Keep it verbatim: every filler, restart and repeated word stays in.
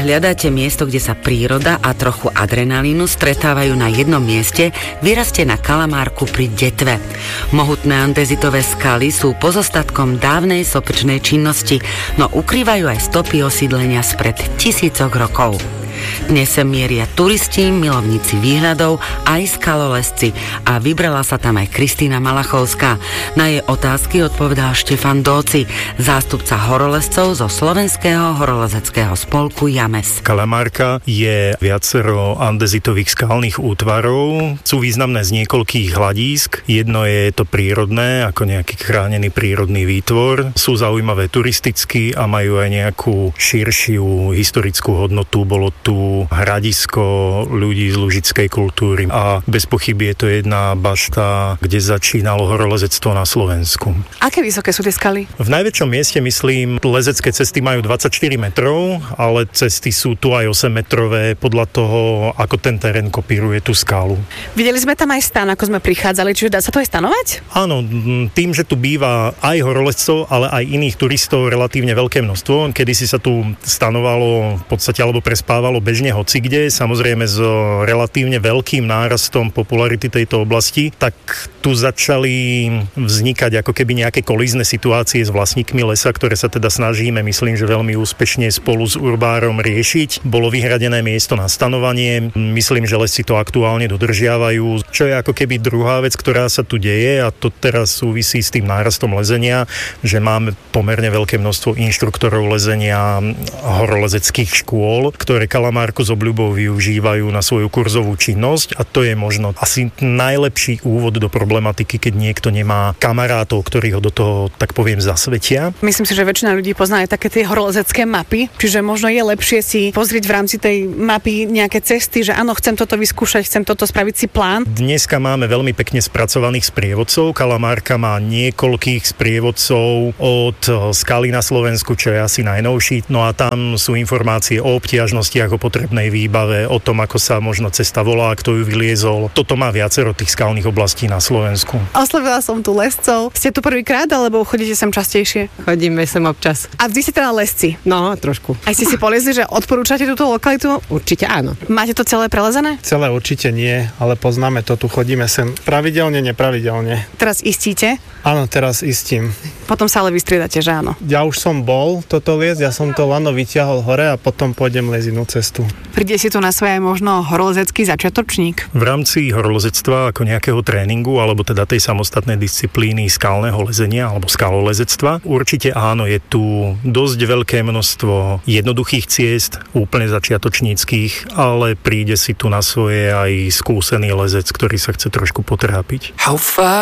hľadáte miesto, kde sa príroda a trochu adrenalínu stretávajú na jednom mieste, vyraste na Kalamárku pri Detve. Mohutné andezitové skaly sú pozostatkom dávnej sopečnej činnosti, no ukrývajú aj stopy osídlenia spred tisícok rokov. Dnes sem mieria turisti, milovníci výhľadov aj skalolezci a vybrala sa tam aj Kristýna Malachovská. Na jej otázky odpovedal Štefan Dóci, zástupca horolezcov zo Slovenského horolezeckého spolku James. Kalamárka je viacero andezitových skalných útvarov, sú významné z niekoľkých hľadísk. Jedno je to prírodné, ako nejaký chránený prírodný výtvor. Sú zaujímavé turisticky a majú aj nejakú širšiu historickú hodnotu. Bolo tu hradisko ľudí z lužickej kultúry a bez pochyby je to jedna bašta, kde začínalo horolezectvo na Slovensku. Aké vysoké sú tie skaly? V najväčšom mieste, myslím, lezecké cesty majú dvadsaťštyri metrov, ale cesty sú tu aj osem metrové podľa toho, ako ten terén kopíruje tú skalu. Videli sme tam aj stan, ako sme prichádzali, čiže dá sa to aj stanovať? Áno, tým, že tu býva aj horolezcov, ale aj iných turistov relatívne veľké množstvo, kedysi sa tu stanovalo v podstate alebo prespávalo bežne hocikde, samozrejme s relatívne veľkým nárastom popularity tejto oblasti, tak tu začali vznikať ako keby nejaké kolízne situácie s vlastníkmi lesa, ktoré sa teda snažíme, myslím, že veľmi úspešne spolu s urbárom riešiť. Bolo vyhradené miesto na stanovanie, myslím, že lesy to aktuálne dodržiavajú, čo je ako keby druhá vec, ktorá sa tu deje a to teraz súvisí s tým nárastom lezenia, že máme pomerne veľké množstvo inštruktorov lezenia horolezeckých škôl, ktoré Kalamárku s obľubou využívajú na svoju kurzovú činnosť a to je možno asi najlepší úvod do problematiky, keď niekto nemá kamarátov, ktorí ho do toho, tak poviem, zasvetia. Myslím si, že väčšina ľudí pozná aj také tie horolezecké mapy, čiže možno je lepšie si pozrieť v rámci tej mapy nejaké cesty, že áno, chcem toto vyskúšať, chcem toto spraviť si plán. Dneska máme veľmi pekne spracovaných sprievodcov. Kalamárka má niekoľkých sprievodcov od skaly na Slovensku, čo je asi najnovší. No a tam sú informácie o obtiažnostiach, o potrebnej výbave, o tom, ako sa možno cesta volá, kto ju vyliezol. Toto má viacero tých skalných oblastí na Slovensku. Oslovila som tu lescov. Ste tu prvýkrát, alebo chodíte sem častejšie? Chodíme sem občas. A vy ste teda lesci? No, trošku. Aj ste si polezli, že odporúčate túto lokalitu? Určite áno. Máte to celé prelezené? Celé určite nie, ale poznáme to, tu chodíme sem pravidelne, nepravidelne. Teraz istíte? Áno, teraz istím. Potom sa ale vystriedate, že áno? Ja už som bol toto liesť, ja som to lano vyťahol hore a potom pôjdem lezinú cestu. Príde si tu na svoje možno horolezecký začiatočník? V rámci horolezectva ako nejakého tréningu, alebo teda tej samostatnej disciplíny skalného lezenia alebo skalolezectva, určite áno, je tu dosť veľké množstvo jednoduchých ciest, úplne začiatočníckych, ale príde si tu na svoje aj skúsený lezec, ktorý sa chce trošku potrápiť.